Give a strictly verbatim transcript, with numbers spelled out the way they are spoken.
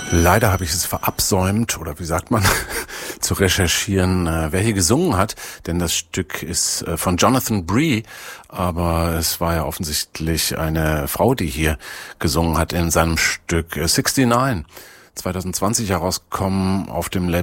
Leider habe ich es verabsäumt, oder wie sagt man, zu recherchieren, äh, wer hier gesungen hat, denn das Stück ist äh, von Jonathan Bree, aber es war ja offensichtlich eine Frau, die hier gesungen hat in seinem Stück äh, neunundsechzig, zwanzig zwanzig herausgekommen auf dem Label